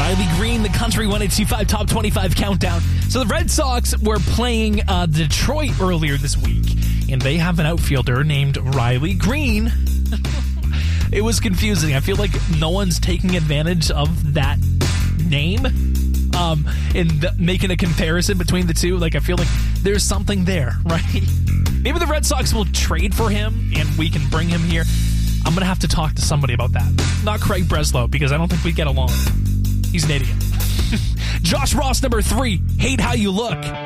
Riley Green, the Country 102.5 Top 25 Countdown. So the Red Sox were playing Detroit earlier this week, and they have an outfielder named Riley Green. It was confusing. I feel like no one's taking advantage of that name making a comparison between the two. Like, I feel like there's something there, right? Maybe the Red Sox will trade for him, and we can bring him here. I'm going to have to talk to somebody about that. Not Craig Breslow, because I don't think we get along. He's an idiot. Josh Ross, number 3, Hate How You Look.